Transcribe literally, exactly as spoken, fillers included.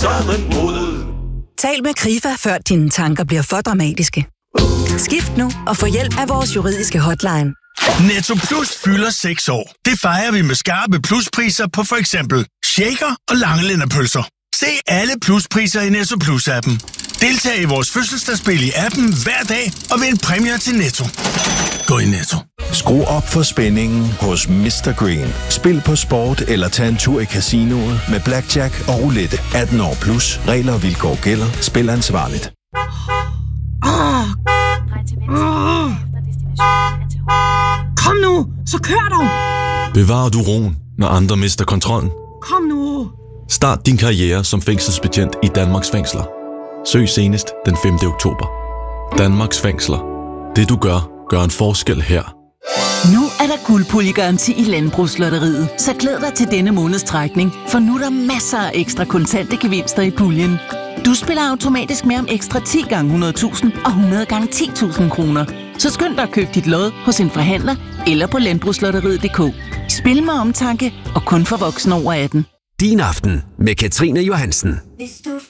som en brud. Tal med Krifa, før dine tanker bliver for dramatiske. Skift nu og få hjælp af vores juridiske hotline. Netto Plus fylder seks år. Det fejrer vi med skarpe pluspriser på for eksempel shaker og langelænderpølser. Se alle pluspriser i Netto Plus-appen. Deltag i vores fødselsdagsspil i appen hver dag og vind præmier til Netto. Gå i Netto. Skru op for spændingen hos mister Green. Spil på sport eller tag en tur i casinoet med blackjack og roulette. atten år plus. Regler og vilkår gælder. Spil ansvarligt. Oh. Oh. Kom nu, så kør dog! Bevarer du roen, når andre mister kontrollen? Kom nu! Start din karriere som fængselsbetjent i Danmarks fængsler. Søg senest den femte oktober. Danmarks fængsler. Det du gør, gør en forskel her. Nu er der guldpuljegaranti i Landbrugslotteriet, så glæd dig til denne måneds trækning, for nu er der masser af ekstra kontante gevinster i puljen. Du spiller automatisk med om ekstra ti gange hundrede tusind og hundrede gange ti tusind kroner. Så skynd dig at købe dit lod hos en forhandler eller på landbrugslotteriet punktum d k. Spil med omtanke og kun for voksne over atten. Din aften med Katrine Johansen.